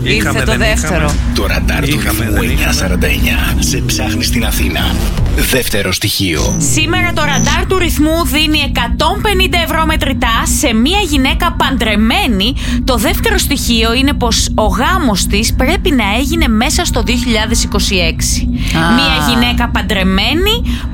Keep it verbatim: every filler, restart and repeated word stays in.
Είχαμε, ήρθε το δεύτερο. είχαμε. Το ραντάρ του ρυθμού εννιακόσια σαράντα εννιά σε ψάχνει στην Αθήνα. Δεύτερο στοιχείο. Σήμερα το ραντάρ του ρυθμού δίνει εκατόν πενήντα ευρώ μετρητά σε μια γυναίκα παντρεμένη. Το δεύτερο στοιχείο είναι πως ο γάμος της πρέπει να έγινε μέσα στο δύο χιλιάδες είκοσι έξι. Ah. Μια γυναίκα παντρεμένη